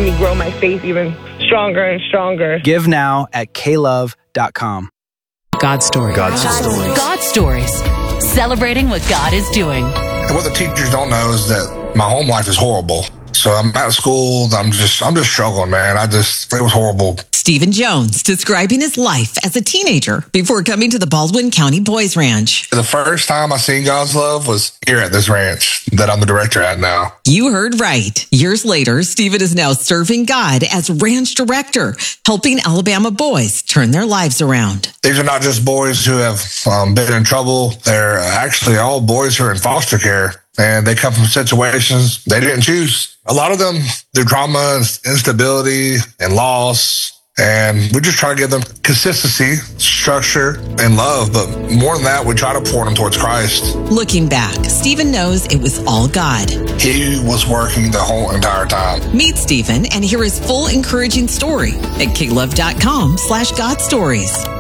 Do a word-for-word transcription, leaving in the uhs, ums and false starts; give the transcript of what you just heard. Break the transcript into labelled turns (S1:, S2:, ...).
S1: me grow my faith even stronger and stronger.
S2: Give now at k love dot com.
S3: God stories.
S4: God stories.
S3: God stories. Celebrating what God is doing.
S5: And what the teachers don't know is that my home life is horrible. So I'm out of school. I'm just, I'm just struggling, man. I just, it was horrible.
S6: Stephen Jones describing his life as a teenager before coming to the Baldwin County Boys Ranch.
S5: The first time I seen God's love was here at this ranch that I'm the director at now.
S6: You heard right. Years later, Stephen is now serving God as ranch director, helping Alabama boys turn their lives around.
S5: These are not just boys who have um, been in trouble. They're actually all boys who are in foster care, and they come from situations they didn't choose. A lot of them through trauma, instability, and loss. And we just try to give them consistency, structure, and love. But more than that, we try to pour them towards Christ.
S6: Looking back, Stephen knows it was all God.
S5: He was working the whole entire time.
S6: Meet Stephen and hear his full encouraging story at k love dot com slash God stories.